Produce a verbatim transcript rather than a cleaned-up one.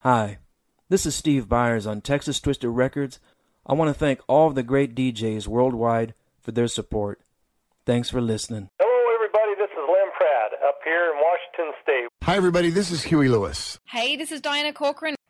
Hi, this is Steve Byers on Texas Twisted Records. I want to thank all of the great D Js worldwide for their support. Thanks for listening. Hello, everybody. This is Lem Pratt up here in Washington State. Hi, everybody. This is Huey Lewis. Hey, this is Diana Corcoran.